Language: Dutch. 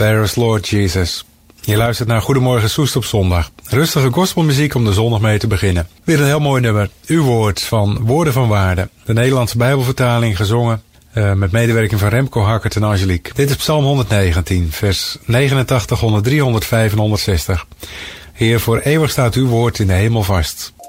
Fairest Lord Jesus. Je luistert naar Goedemorgen Soest op zondag. Rustige gospelmuziek om de zondag mee te beginnen. Weer een heel mooi nummer. Uw woord van Woorden van Waarde. De Nederlandse Bijbelvertaling gezongen met medewerking van Remco Hackert en Angelique. Dit is Psalm 119, vers 89, 103, 105 en 160. Heer, voor eeuwig staat uw woord in de hemel vast.